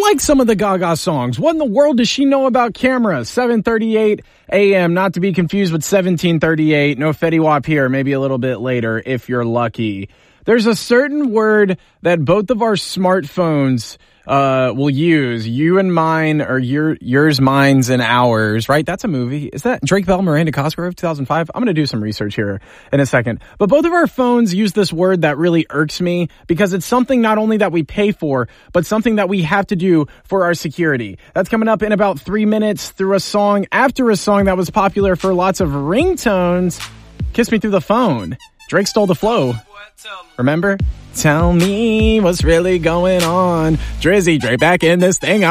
like some of the Gaga songs. What in the world does she know about cameras? 7:38 a.m., not to be confused with 17:38. No Fetty Wap here, maybe a little bit later if you're lucky. There's a certain word that both of our smartphones will use. You and mine, or yours, mine's, and ours, right? That's a movie. Is that Drake Bell, Miranda Cosgrove, 2005? I'm going to do some research here in a second. But both of our phones use this word that really irks me because it's something not only that we pay for, but something that we have to do for our security. That's coming up in about 3 minutes through a song after a song that was popular for lots of ringtones. Kiss Me Through the Phone. Drake stole the flow. Remember? Tell me what's really going on. Drizzy Drake back in this thing.